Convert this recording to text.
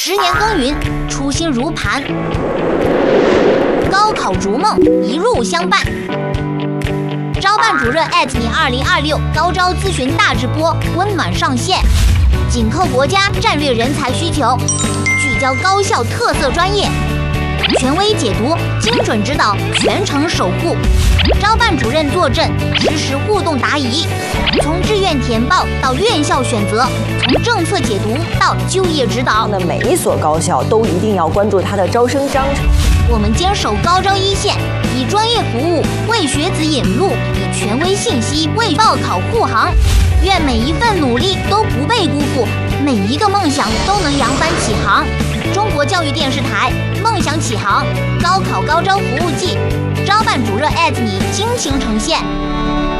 10年耕耘，初心如磐。高考逐梦，一路相伴。招办主任你2026高招咨询大直播温暖上线，紧扣国家战略人才需求，聚焦高校特色专业，权威解读，精准指导，全程守护。招办主任坐镇，实时互动答疑，从志愿填报到院校选择，从政策解读到就业指导。 那每一所高校都一定要关注它的招生章程。 我们坚守高招一线，以专业服务为学子引路，以权威信息为报考护航。愿每一份努力都不被辜负，每一个梦想都能扬帆起航。中国教育电视台梦想起航高考高招服务季，招办主任你倾情呈现。